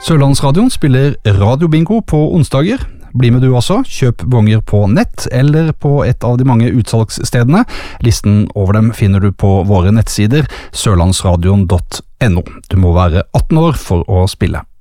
Sørlandsradioen spiller radiobingo på onsdager. Bli med du også, kjøp bonger på nett eller på et av de mange utsalgsstedene. Listen over dem finner du på våre nettsider sørlandsradion.no. Du må være 18 år for å spille.